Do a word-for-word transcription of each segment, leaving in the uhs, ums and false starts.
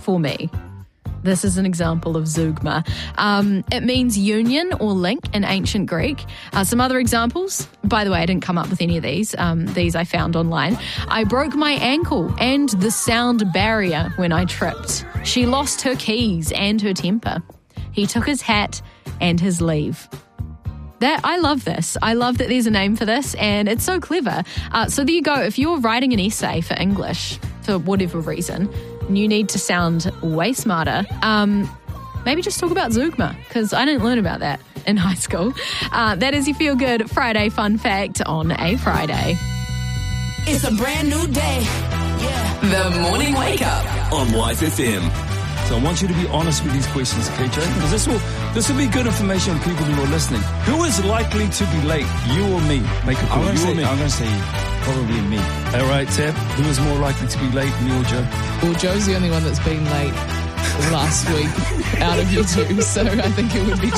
for me. This is an example of zeugma. Um, it means union or link in ancient Greek. Uh, some other examples. By the way, I didn't come up with any of these. Um, these I found online. I broke my ankle and the sound barrier when I tripped. She lost her keys and her temper. He took his hat and his leave. That I love this. I love that there's a name for this, and it's so clever. Uh, so there you go. If you're writing an essay for English, for whatever reason, you need to sound way smarter, um, maybe just talk about zeugma, because I didn't learn about that in high school. Uh, that is your Feel Good Friday fun fact on a Friday. It's a brand new day. Yeah. The Morning Wake Up on Wise F M. So I want you to be honest with these questions, okay, Jay? Because this will this will be good information for people who are listening. Who is likely to be late, you or me? Make a call. I'm you say, or me? I'm going to say probably me. All right, Tab. Who is more likely to be late, me or Joe? Well, Joe's the only one that's been late last week out of you two, so I think it would be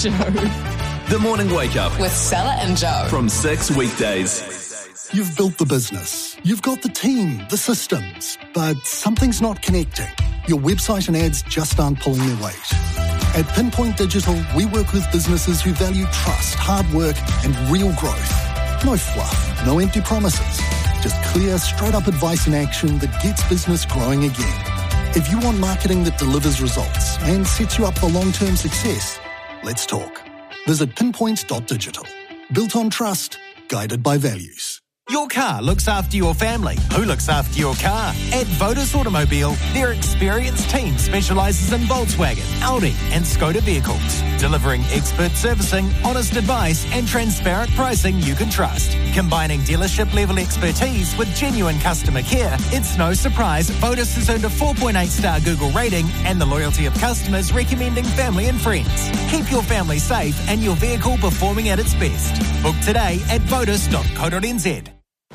Joe. The Morning Wake Up with Stella and Joe. From six weekdays. You've built the business. You've got the team, the systems, but something's not connecting. Your website and ads just aren't pulling their weight. At Pinpoint Digital, we work with businesses who value trust, hard work, and real growth. No fluff, no empty promises. Just clear, straight-up advice and action that gets business growing again. If you want marketing that delivers results and sets you up for long-term success, let's talk. Visit pinpoint dot digital. Built on trust, guided by values. Your car looks after your family. Who looks after your car? At Votus Automobile, their experienced team specialises in Volkswagen, Audi and Skoda vehicles, delivering expert servicing, honest advice and transparent pricing you can trust. Combining dealership-level expertise with genuine customer care, it's no surprise Votus has earned a four point eight star Google rating and the loyalty of customers recommending family and friends. Keep your family safe and your vehicle performing at its best. Book today at votus dot co dot n z.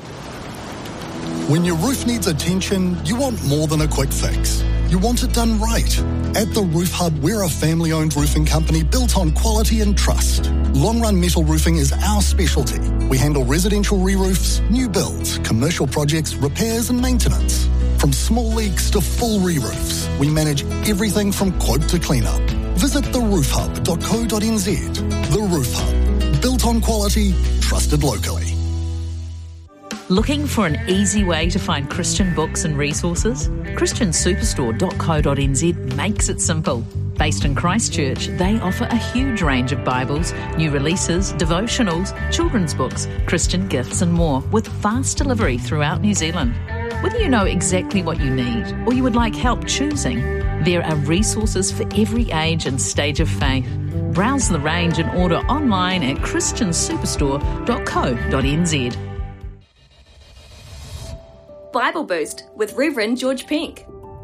When your roof needs attention, you want more than a quick fix. You want it done right. At The Roof Hub, we're a family-owned roofing company built on quality and trust. Long-run metal roofing is our specialty. We handle residential re-roofs, new builds, commercial projects, repairs and maintenance. From small leaks to full re-roofs, we manage everything from quote to clean-up. Visit the roof hub dot co dot n z. The Roof Hub. Built on quality, trusted locally. Looking for an easy way to find Christian books and resources? Christian Superstore dot co dot n z makes it simple. Based in Christchurch, they offer a huge range of Bibles, new releases, devotionals, children's books, Christian gifts and more, with fast delivery throughout New Zealand. Whether you know exactly what you need or you would like help choosing, there are resources for every age and stage of faith. Browse the range and order online at Christian Superstore dot co dot n z. Bible Boost with Reverend George Pink.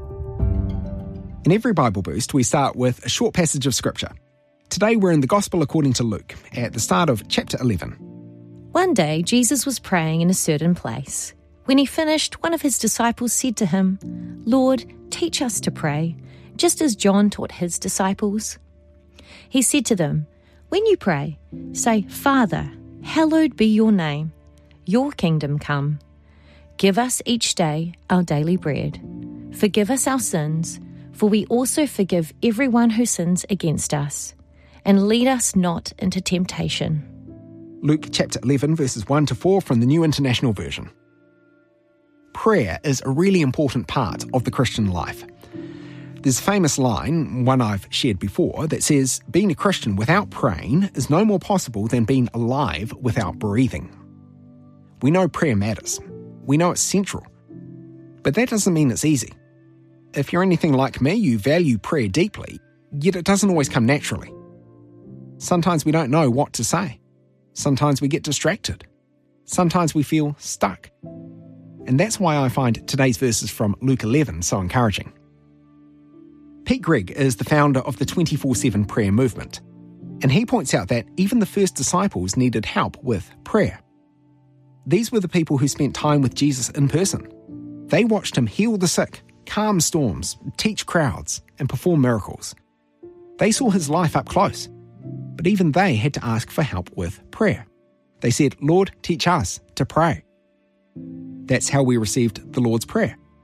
In every Bible Boost, we start with a short passage of Scripture. Today we're in the Gospel according to Luke, at the start of chapter eleven. One day, Jesus was praying in a certain place. When he finished, one of his disciples said to him, "Lord, teach us to pray, just as John taught his disciples." He said to them, "When you pray, say, 'Father, hallowed be your name. Your kingdom come. Give us each day our daily bread. Forgive us our sins, for we also forgive everyone who sins against us. And lead us not into temptation." Luke chapter eleven, verses one to four from the New International Version. Prayer is a really important part of the Christian life. There's a famous line, one I've shared before, that says, being a Christian without praying is no more possible than being alive without breathing. We know prayer matters. We know it's central. But that doesn't mean it's easy. If you're anything like me, you value prayer deeply, yet it doesn't always come naturally. Sometimes we don't know what to say. Sometimes we get distracted. Sometimes we feel stuck. And that's why I find today's verses from Luke eleven so encouraging. Pete Greig is the founder of the twenty-four seven prayer movement, and he points out that even the first disciples needed help with prayer. These were the people who spent time with Jesus in person. They watched him heal the sick, calm storms, teach crowds, and perform miracles. They saw his life up close, but even they had to ask for help with prayer. They said, "Lord, teach us to pray." That's how we received the Lord's Prayer.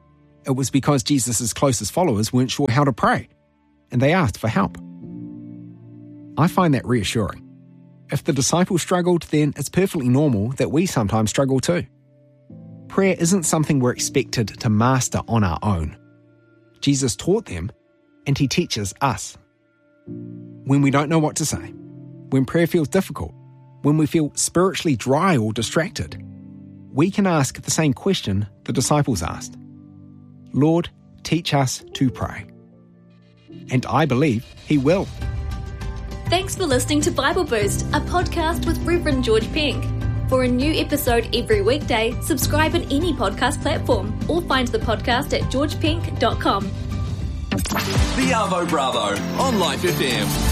It was because Jesus' closest followers weren't sure how to pray, and they asked for help. I find that reassuring. If the disciples struggled, then it's perfectly normal that we sometimes struggle too. Prayer isn't something we're expected to master on our own. Jesus taught them, and he teaches us. When we don't know what to say, when prayer feels difficult, when we feel spiritually dry or distracted, we can ask the same question the disciples asked. Lord, teach us to pray. And I believe he will. Thanks for listening to Bible Boost, a podcast with Reverend George Pink. For a new episode every weekday, subscribe on any podcast platform or find the podcast at george pink dot com. The Arvo Bravo on Life F M.